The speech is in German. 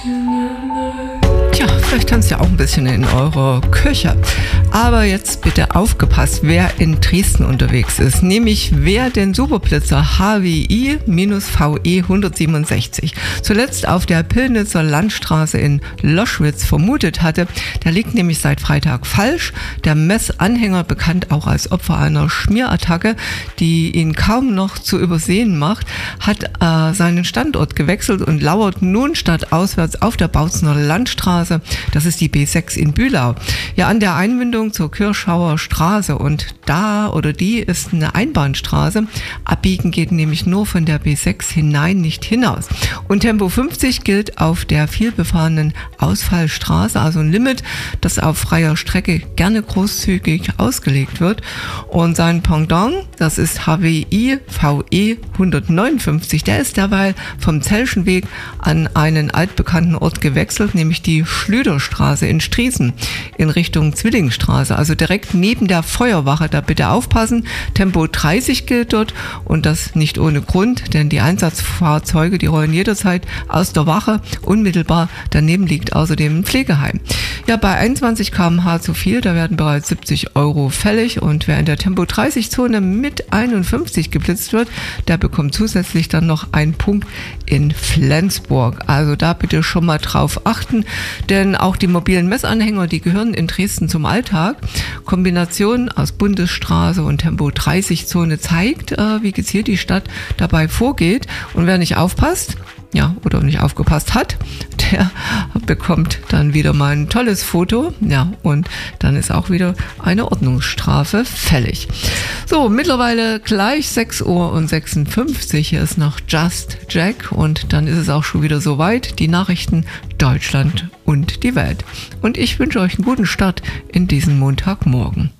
Tja, vielleicht tanzt ihr auch ein bisschen in eurer Küche. Aber jetzt bitte aufgepasst, wer in Dresden unterwegs ist. Nämlich wer den Superblitzer HWI-VE 167 zuletzt auf der Pillnitzer Landstraße in Loschwitz vermutet hatte, der liegt nämlich seit Freitag falsch. Der Messanhänger, bekannt auch als Opfer einer Schmierattacke, die ihn kaum noch zu übersehen macht, hat seinen Standort gewechselt und lauert nun stadtauswärts auf der Bautzener Landstraße. Das ist die B6 in Bühlau. Ja, an der Einmündung zur Kirschauer Straße, und da oder die ist eine Einbahnstraße. Abbiegen geht nämlich nur von der B6 hinein, nicht hinaus. Und Tempo 50 gilt auf der vielbefahrenen Ausfallstraße, also ein Limit, das auf freier Strecke gerne großzügig ausgelegt wird. Und sein Pendant, das ist HWI VE 159, der ist derweil vom Zellschen Weg an einen altbekannten Ort gewechselt, nämlich die Schlüterstraße in Striesen in Richtung Zwillingsstraße, also direkt neben der Feuerwache. Da bitte aufpassen, Tempo 30 gilt dort, und das nicht ohne Grund, denn die Einsatzfahrzeuge, die rollen jederzeit aus der Wache. Unmittelbar daneben liegt außerdem ein Pflegeheim. Ja, bei 21 km/h zu viel, da werden bereits 70 € fällig, und wer in der Tempo 30 Zone mit 51 geblitzt wird, der bekommt zusätzlich dann noch einen Punkt in Flensburg. Also da bitte schon mal drauf achten, denn auch die mobilen Messanhänger, die gehören in Dresden zum Alltag. Kombination aus Bundesstraße und Tempo 30 Zone zeigt, wie gezielt die Stadt dabei vorgeht, und wer nicht aufpasst, ja, oder nicht aufgepasst hat, der bekommt dann wieder mal ein tolles Foto, ja, und dann ist auch wieder eine Ordnungsstrafe fällig. So, mittlerweile gleich 6:56 Uhr, hier ist noch Just Jack, und dann ist es auch schon wieder soweit, die Nachrichten Deutschland und die Welt. Und ich wünsche euch einen guten Start in diesen Montagmorgen.